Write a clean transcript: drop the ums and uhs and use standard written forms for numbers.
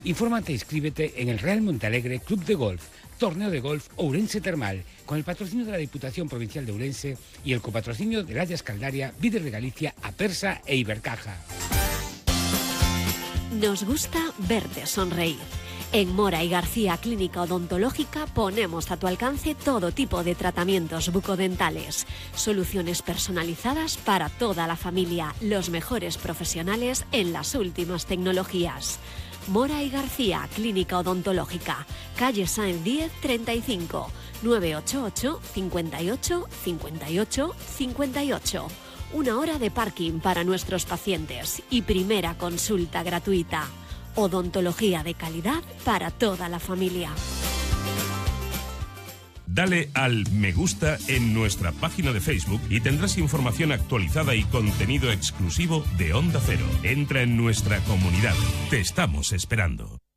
Infórmate e inscríbete en el Real Montealegre Club de Golf, Torneo de Golf Ourense Termal, con el patrocinio de la Diputación Provincial de Ourense y el copatrocinio de Layas Caldaria, Víder de Galicia, Apersa e Ibercaja. Nos gusta verte sonreír. En Mora y García Clínica Odontológica ponemos a tu alcance todo tipo de tratamientos bucodentales, soluciones personalizadas para toda la familia, los mejores profesionales en las últimas tecnologías. Mora y García Clínica Odontológica, calle Sáenz 10 35, 988 58 58 58. Una hora de parking para nuestros pacientes y primera consulta gratuita. Odontología de calidad para toda la familia. Dale al me gusta en nuestra página de Facebook y tendrás información actualizada y contenido exclusivo de Onda Cero. Entra en nuestra comunidad. Te estamos esperando.